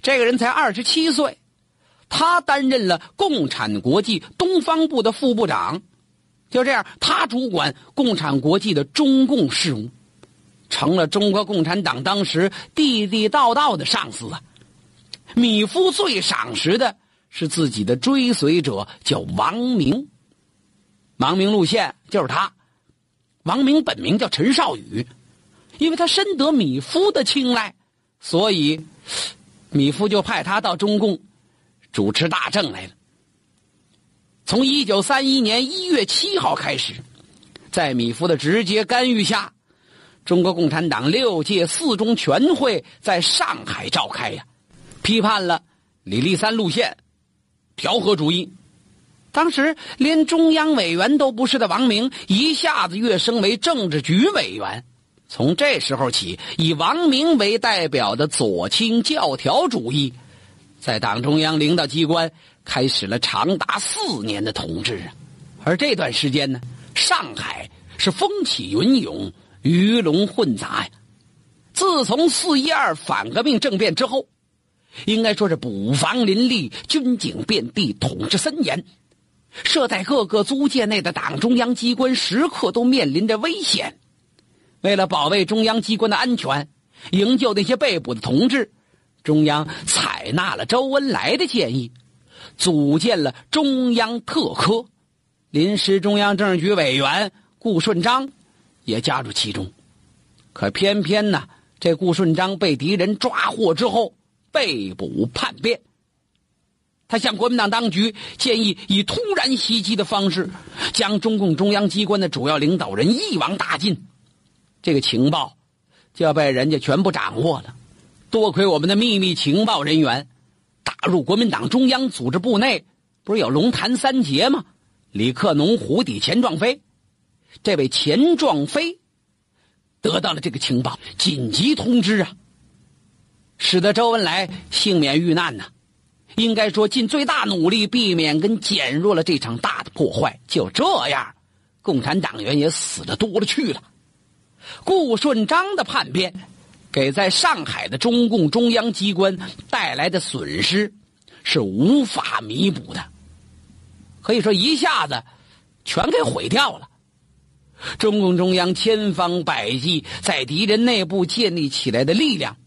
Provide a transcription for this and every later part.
这个人才27岁，他担任了共产国际东方部的副部长。就这样，他主管共产国际的中共事务，成了中国共产党当时地地道道的上司啊。米夫最赏识的是自己的追随者，叫王明。王明路线就是他。王明本名叫陈少宇，因为他深得米夫的青睐，所以米夫就派他到中共主持大政来了。从1931年1月7号开始，在米夫的直接干预下，中国共产党6届4中全会在上海召开呀，批判了李立三路线，调和主义。当时连中央委员都不是的王明，一下子跃升为政治局委员。从这时候起，以王明为代表的左倾教条主义在党中央领导机关开始了长达4年的统治。而这段时间呢，上海是风起云涌，鱼龙混杂呀。自从4·12反革命政变之后，应该说是捕房林立，军警遍地，统治森严。设在各个租界内的党中央机关时刻都面临着危险。为了保卫中央机关的安全，营救那些被捕的同志，中央采纳了周恩来的建议，组建了中央特科。临时中央政治局委员顾顺章也加入其中。可偏偏呢，这顾顺章被敌人抓获之后被捕叛变。他向国民党当局建议以突然袭击的方式将中共中央机关的主要领导人一网打尽。这个情报就要被人家全部掌握了。多亏我们的秘密情报人员打入国民党中央组织部内，不是有龙潭三杰吗？李克农、胡底、钱壮飞。这位钱壮飞得到了这个情报，紧急通知啊，使得周恩来幸免遇难呐。应该说尽最大努力避免跟减弱了这场大的破坏。就这样，共产党员也死得多了去了。顾顺章的叛变给在上海的中共中央机关带来的损失是无法弥补的，可以说一下子全给毁掉了。中共中央千方百计在敌人内部建立起来的力量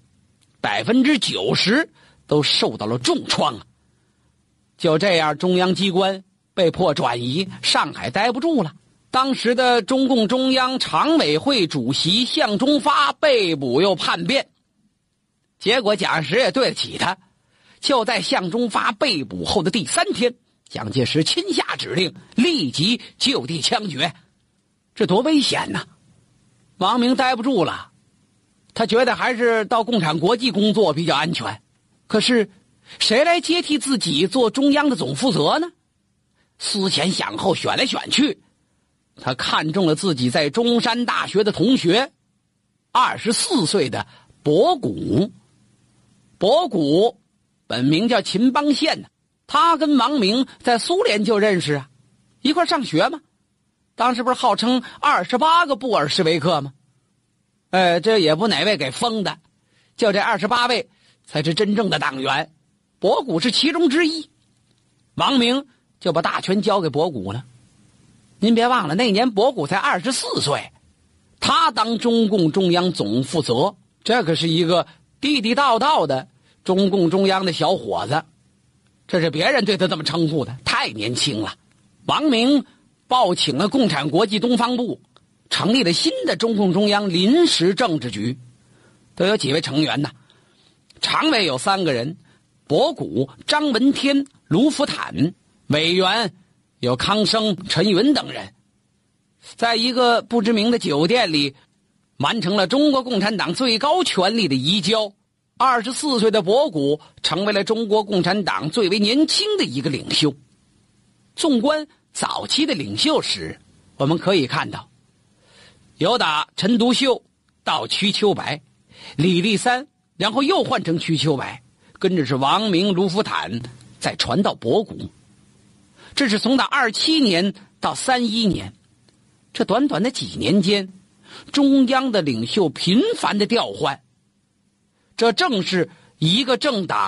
90%都受到了重创啊！就这样，中央机关被迫转移，上海待不住了。当时的中共中央常委会主席向忠发被捕又叛变，结果蒋介石也对得起他。就在向忠发被捕后的第3天，蒋介石亲下指令，立即就地枪决。这多危险呐！王明待不住了，他觉得还是到共产国际工作比较安全。可是谁来接替自己做中央的总负责呢？思前想后，选来选去，他看中了自己在中山大学的同学，24岁的博古。博古本名叫秦邦宪，他跟王明在苏联就认识啊，一块上学嘛。当时不是号称28个布尔什维克吗？这也不哪位给封的，就这28位才是真正的党员，博古是其中之一。王明就把大权交给博古了。您别忘了，那年博古才24岁，他当中共中央总负责，这可是一个地地道道的中共中央的小伙子，这是别人对他这么称呼的，太年轻了。王明报请了共产国际东方部，成立了新的中共中央临时政治局，都有几位成员呢？常委有3个人，博古、张闻天、卢福坦，委员有康生、陈云等人。在一个不知名的酒店里，完成了中国共产党最高权力的移交。24岁的博古成为了中国共产党最为年轻的一个领袖。纵观早期的领袖史，我们可以看到，有打陈独秀到瞿秋白、李立三，然后又换成瞿秋白，跟着是王明、卢福坦，再传到博古。这是从打27年到31年，这短短的几年间，中央的领袖频繁的调换，这正是一个政党